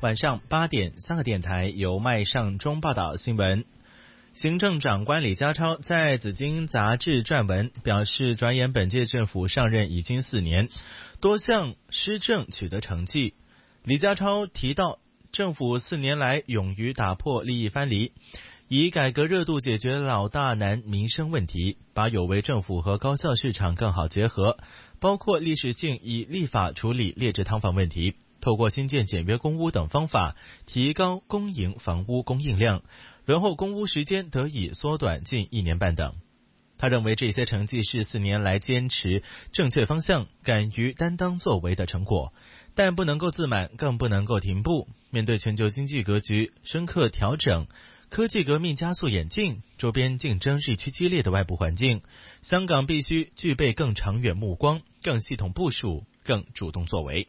晚上8点，香港电台由麦尚中报道新闻。行政长官李家超在紫金杂志撰文表示，转眼本届政府上任已经4年，多项施政取得成绩。李家超提到，政府4年来勇于打破利益藩篱，以改革热度解决老大难民生问题，把有为政府和高效市场更好结合，包括历史性以立法处理劣质劏房问题，透过新建简约公屋等方法提高公营房屋供应量，轮候公屋时间得以缩短近1年半等。他认为这些成绩是4年来坚持正确方向、敢于担当作为的成果，但不能够自满，更不能够停步。面对全球经济格局深刻调整、科技革命加速演进、周边竞争日趋激烈的外部环境，香港必须具备更长远目光、更系统部署、更主动作为。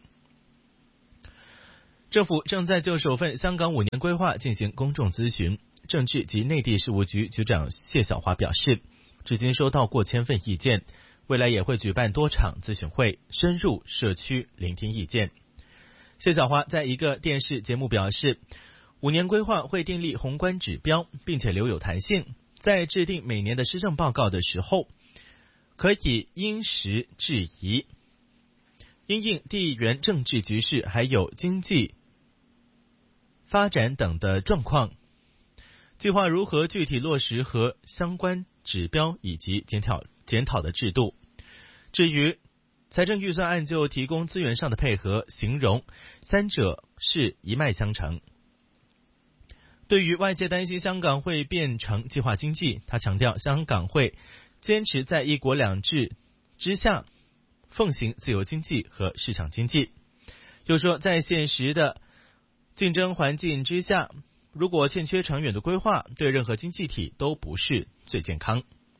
政府正在就首份香港5年规划进行公众咨询。政治及内地事务局局长谢晓华表示，至今收到过1000份意见，未来也会举办多场咨询会，深入社区聆听意见。谢晓华在一个电视节目表示，5年规划会订立宏观指标，并且留有弹性，在制定每年的施政报告的时候，可以因时制宜，因应地缘政治局势还有经济发展等的状况，计划如何具体落实和相关指标以及检讨的制度。至于财政预算案就提供资源上的配合，形容三者是一脉相承。对于外界担心香港会变成计划经济，他强调香港会坚持在一国两制之下奉行自由经济和市场经济。又说在现实的竞争环境之下，如果欠缺长远的规划，对任何经济体都不是最健康。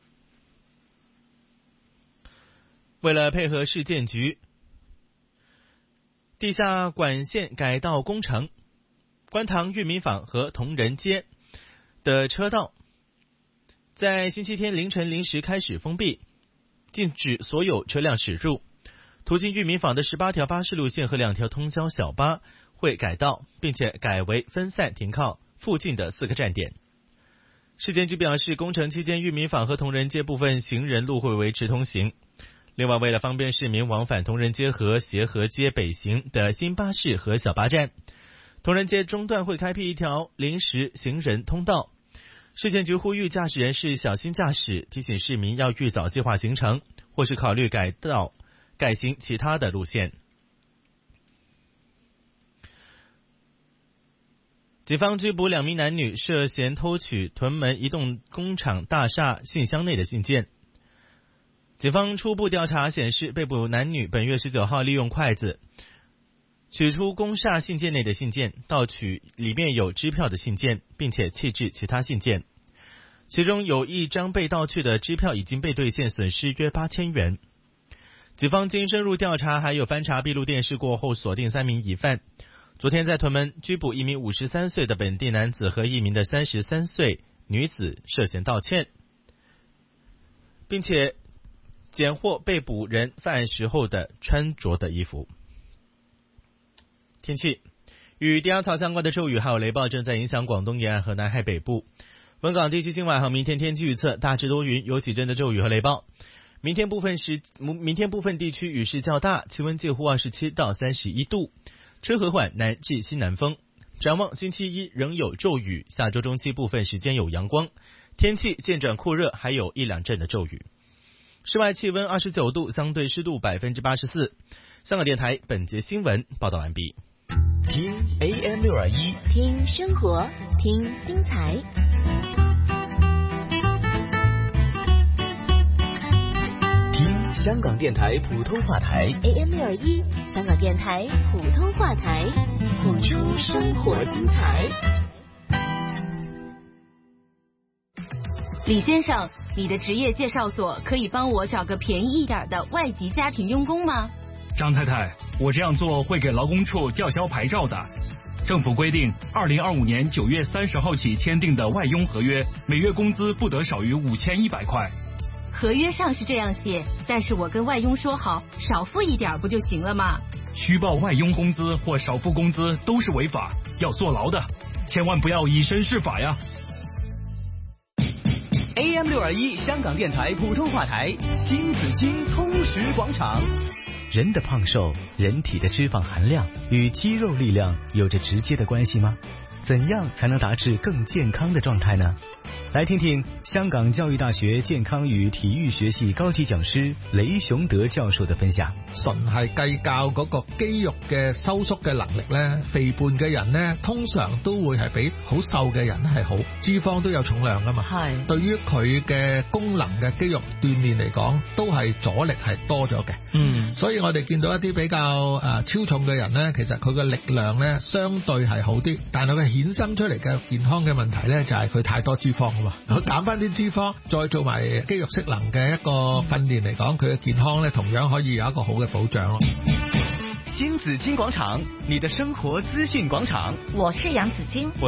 为了配合市建局地下管线改道工程，观塘裕民坊和同仁街的车道在星期天凌晨0时开始封闭，禁止所有车辆驶入。途经裕民坊的18条巴士路线和2条通宵小巴会改道，并且改为分散停靠附近的4个站点。市建局表示，工程期间裕民坊和同仁街部分行人路会维持通行。另外，为了方便市民往返同仁街和协和街北行的新巴士和小巴站，同仁街中段会开辟一条临时行人通道。市建局呼吁驾驶人士小心驾驶，提醒市民要预早计划行程，或是考虑改道改行其他的路线。警方拘捕2名男女，涉嫌偷取屯门一栋工厂大厦信箱内的信件。警方初步调查显示，被捕男女本月19号利用筷子取出工厦信件内的信件，盗取里面有支票的信件，并且弃置其他信件。其中有1张被盗去的支票已经被兑现，损失约8000元。警方经深入调查，还有翻查闭路电视过后，锁定3名疑犯。昨天在屯门拘捕1名53岁的本地男子和1名的33岁女子，涉嫌盗窃，并且检获被捕人犯案时候的穿着的衣服。天气，与低压槽相关的骤雨还有雷暴正在影响广东沿岸和南海北部。本港地区今晚和明天天气预测大致多云，有几阵的骤雨和雷暴。明天部分地区雨势较大，气温介乎27到31度，吹和缓南至西南风。展望星期一仍有骤雨，下周中期部分时间有阳光，天气渐转酷热，还有1-2阵的骤雨。室外气温29度，相对湿度84%。香港电台本节新闻报道完毕。 听 AM621， 听生活，听精彩。 听香港电台普通话台 AM621，香港电台普通话台，谱出生活精彩。 李先生，你的职业介绍所可以帮我找个便宜一点的外籍家庭佣工吗？ 张太太，我这样做会给劳工处吊销牌照的。政府规定，2025年9月30号起签订的外佣合约，每月工资不得少于5100块。 合约上是这样写，但是我跟外佣说好，少付一点不就行了吗？ 虚报外佣工资或少付工资都是违法，要坐牢的，千万不要以身试法呀。 AM 621香港电台普通话台，新紫金通识广场。 人的胖瘦，人体的脂肪含量与肌肉力量有着直接的关系吗？怎样才能达至更健康的状态呢？来听听香港教育大學健康與體育學系高級講師李雄德教授的分享。 純係計較嗰個肌肉嘅收縮嘅能力呢，肥胖嘅人呢，通常都會係比好瘦嘅人係好，脂肪都有重量噶嘛。係對於佢嘅功能嘅肌肉鍛煉嚟講，都係阻力係多咗嘅。所以我哋見到一啲比較超重嘅人呢，其實佢嘅力量呢相對係好啲，但係佢衍生出嚟嘅健康嘅問題呢，就係佢太多脂肪。佢減翻啲脂肪，再做埋肌肉適能嘅一個訓練嚟講，佢嘅健康咧同樣可以有一個好嘅保障咯。 新紫金廣場，你的生活資訊廣場， 我是楊紫金。